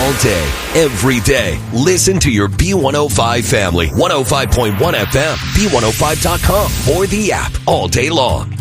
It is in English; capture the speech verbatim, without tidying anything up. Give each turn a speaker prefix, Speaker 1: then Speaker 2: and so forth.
Speaker 1: all day, every day. Listen to your B one oh five family. one oh five point one F M, B one oh five dot com, or the app all day long.